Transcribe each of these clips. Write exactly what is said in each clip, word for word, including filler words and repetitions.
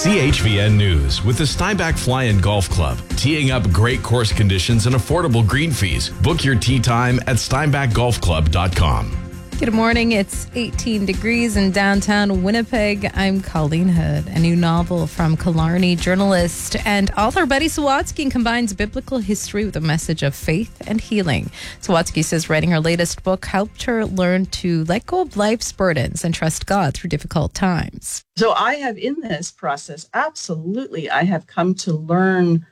C H V N News with the Steinbach Fly-In Golf Club. Teeing up great course conditions and affordable green fees. Book your tee time at steinbach golf club dot com. Good morning. It's eighteen degrees in downtown Winnipeg. I'm Colleen Hood. A new novel from Killarney journalist and author Betty Sawatsky combines biblical history with a message of faith and healing. Sawatsky says writing her latest book helped her learn to let go of life's burdens and trust God through difficult times. So I have in this process, absolutely, I have come to learn,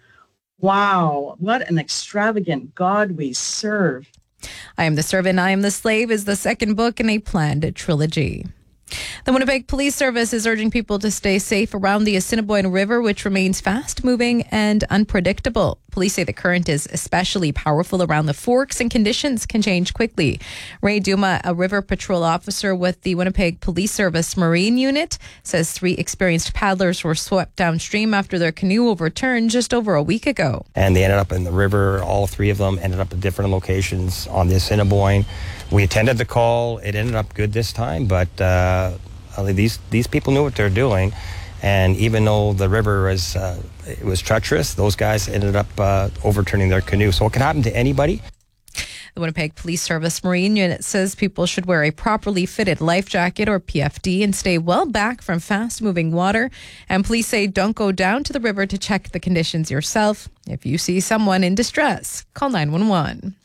wow, what an extravagant God we serve. I Am the Servant, I Am the Slave is the second book in a planned trilogy. The Winnipeg Police Service is urging people to stay safe around the Assiniboine River, which remains fast-moving and unpredictable. Police say the current is especially powerful around the forks and conditions can change quickly. Ray Duma, a river patrol officer with the Winnipeg Police Service Marine Unit, says three experienced paddlers were swept downstream after their canoe overturned just over a week ago. And they ended up in the river. All three of them ended up at different locations on the Assiniboine. We attended the call. It ended up good this time, but uh, these these people knew what they're doing. And even though the river was uh, it was treacherous, those guys ended up uh, overturning their canoe. So it can happen to anybody. The Winnipeg Police Service Marine Unit says people should wear a properly fitted life jacket or P F D and stay well back from fast-moving water. And police say don't go down to the river to check the conditions yourself. If you see someone in distress, call nine one one.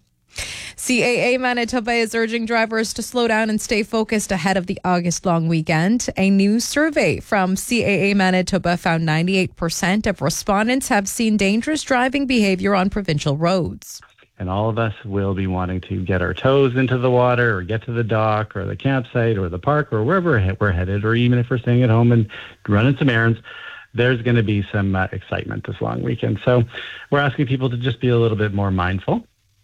C A A Manitoba is urging drivers to slow down and stay focused ahead of the August long weekend. A new survey from C A A Manitoba found ninety-eight percent of respondents have seen dangerous driving behavior on provincial roads. And all of us will be wanting to get our toes into the water or get to the dock or the campsite or the park or wherever we're headed, or even if we're staying at home and running some errands. There's going to be some uh, excitement this long weekend. So we're asking people to just be a little bit more mindful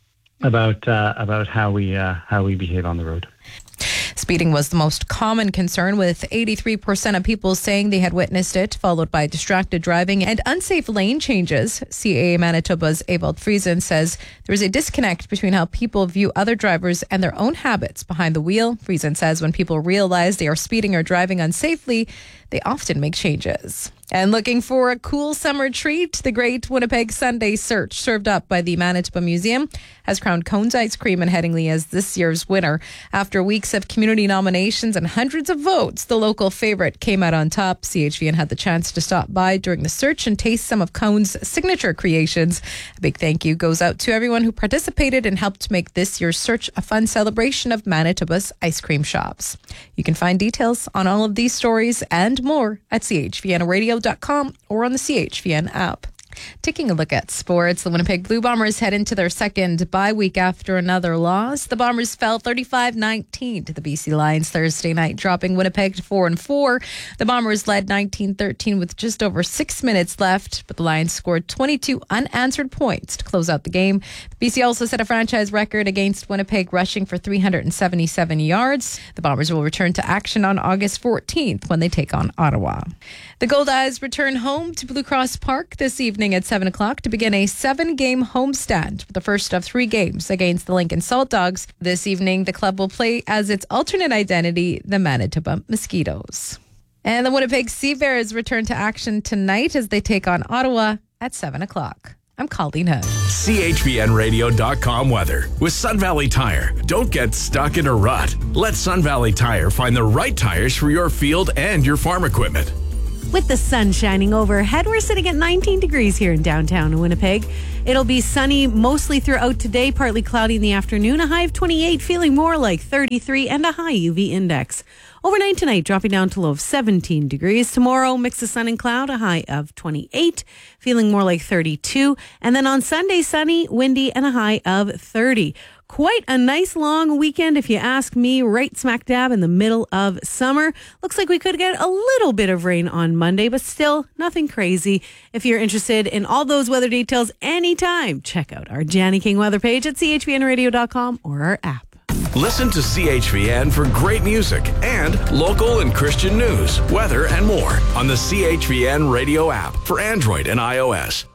about uh, about how we uh, how we behave on the road. Speeding was the most common concern, with eighty-three percent of people saying they had witnessed it, followed by distracted driving and unsafe lane changes. C A A Manitoba's Ewald Friesen says there is a disconnect between how people view other drivers and their own habits behind the wheel. Friesen says when people realize they are speeding or driving unsafely, they often make changes. And looking for a cool summer treat, the Great Winnipeg Sunday Search, served up by the Manitoba Museum, has crowned Cones Ice Cream in Headingley as this year's winner. After weeks of community nominations and hundreds of votes, the local favorite came out on top. C H V N had the chance to stop by during the search and taste some of Cones' signature creations. A big thank you goes out to everyone who participated and helped make this year's search a fun celebration of Manitoba's ice cream shops. You can find details on all of these stories and more at c h v n radio dot com or on the C H V N app. Taking a look at sports, the Winnipeg Blue Bombers head into their second bye week after another loss. The Bombers fell thirty-five nineteen to the B C Lions Thursday night, dropping Winnipeg to four and four. The Bombers led nineteen thirteen with just over six minutes left, but the Lions scored twenty-two unanswered points to close out the game. B C also set a franchise record against Winnipeg, rushing for three hundred seventy-seven yards. The Bombers will return to action on August fourteenth when they take on Ottawa. The Gold Eyes return home to Blue Cross Park this evening at seven o'clock to begin a seven-game homestand, the first of three games against the Lincoln Salt Dogs. This evening, the club will play as its alternate identity, the Manitoba Mosquitoes. And the Winnipeg Sea Bears return to action tonight as they take on Ottawa at seven o'clock. I'm Colleen Hood. C H V N radio dot com weather with Sun Valley Tire. Don't get stuck in a rut. Let Sun Valley Tire find the right tires for your field and your farm equipment. With the sun shining overhead, we're sitting at nineteen degrees here in downtown Winnipeg. It'll be sunny mostly throughout today, partly cloudy in the afternoon, a high of twenty-eight, feeling more like thirty-three, and a high U V index. Overnight tonight, dropping down to low of seventeen degrees. Tomorrow, mix of sun and cloud, a high of twenty-eight, feeling more like thirty-two. And then on Sunday, sunny, windy, and a high of thirty. Quite a nice long weekend, if you ask me, right smack dab in the middle of summer. Looks like we could get a little bit of rain on Monday, but still nothing crazy. If you're interested in all those weather details anytime, check out our Janny King weather page at c h v n radio dot com or our app. Listen to C H V N for great music and local and Christian news, weather, and more on the C H V N radio app for Android and iOS.